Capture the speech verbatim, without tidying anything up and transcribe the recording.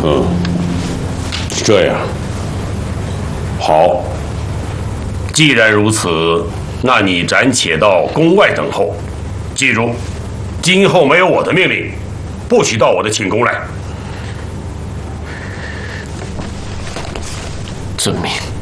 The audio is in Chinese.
嗯，这样。好，既然如此，那你暂且到宫外等候。记住，今后没有我的命令，不许到我的寝宫来。 遵命。